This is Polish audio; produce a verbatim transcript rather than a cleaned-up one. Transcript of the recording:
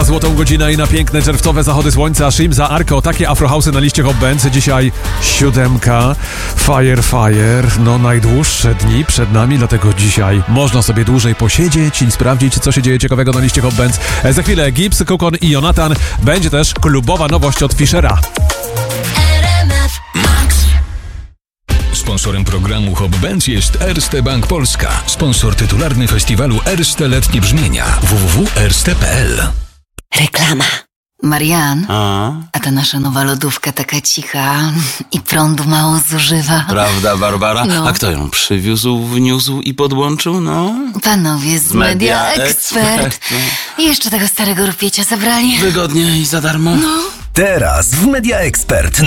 złotą godzinę i na piękne czerwcowe zachody słońca. Shimza, Arko, takie afrohausy na liście Hot Bands. Dzisiaj siódemka, Fire Fire. No najdłuższe dni przed nami, dlatego dzisiaj można sobie dłużej posiedzieć i sprawdzić, co się dzieje ciekawego na liście Hot Bands. Za chwilę Gibbs, Kukon i Jonathan. Będzie też klubowa nowość od Fischera. Sponsorem programu Hot Bands jest Erste Bank Polska. Sponsor tytularny festiwalu Erste Letnie Brzmienia. w w w kropka erste kropka p l. Reklama. Marian, A? a ta nasza nowa lodówka taka cicha i prądu mało zużywa. Prawda, Barbara? No. A kto ją przywiózł, wniósł i podłączył, no? Panowie z Media Media Expert. Expert. I jeszcze tego starego rupiecia zabrali. Wygodnie i za darmo? No. Teraz w Media Expert